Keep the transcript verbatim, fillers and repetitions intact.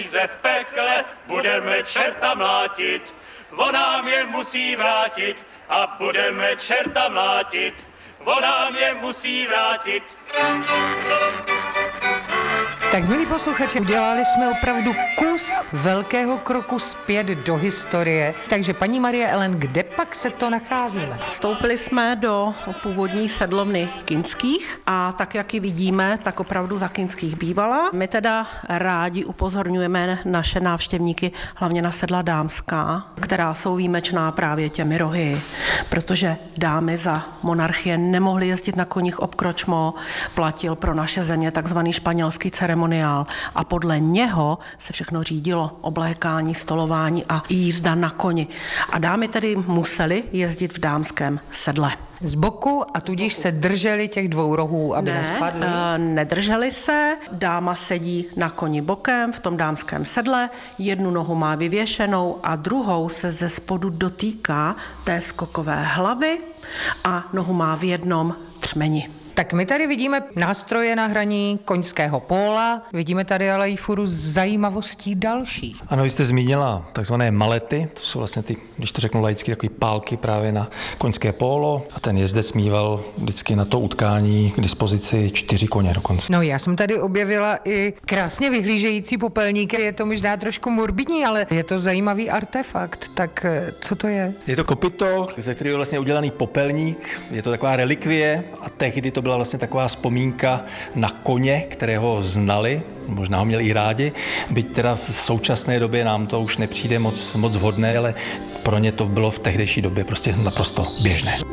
V pekle budeme čerta mlátit, on nám je musí vrátit a budeme čerta mlátit, on nám je musí vrátit. Tak, milí posluchači, udělali jsme opravdu kus velkého kroku zpět do historie. Takže paní Marie Ellen, kde pak se to nacházíme? Vstoupili jsme do původní sedlovny Kinských a tak, jak ji vidíme, tak opravdu za Kinských bývala. My teda rádi upozorňujeme naše návštěvníky hlavně na sedla dámská, která jsou výjimečná právě těmi rohy, protože dámy za monarchie nemohly jezdit na koních obkročmo, platil pro naše země takzvaný španělský ceremoniál a podle něho se všechno řídilo, oblékání, stolování a jízda na koni. A dámy tedy musely jezdit v dámském sedle. Z boku a tudíž se drželi těch dvou rohů, aby ne, nespadly? Ne, nedrželi se. Dáma sedí na koni bokem v tom dámském sedle, jednu nohu má vyvěšenou a druhou se ze spodu dotýká té skokové hlavy a nohu má v jednom třmeni. Tak my tady vidíme nástroje na hraní koňského póla, vidíme tady ale i furu zajímavostí dalších. Ano, vy jste zmínila takzvané malety, to jsou vlastně ty, když to řeknu laicky, takové pálky právě na koňské pólo a ten jezdec mýval vždycky na to utkání k dispozici čtyři koně dokonce. No, já jsem tady objevila i krásně vyhlížející popelníky, je to možná trošku morbidní, ale je to zajímavý artefakt, tak co to je? Je to kopyto, ze kterého je vlastně udělaný popelník, je to taková relikvie a tehdy to byla vlastně taková vzpomínka na koně, kterého znali, možná ho měli i rádi, byť teda v současné době nám to už nepřijde moc, moc vhodné, ale pro ně to bylo v tehdejší době prostě naprosto běžné.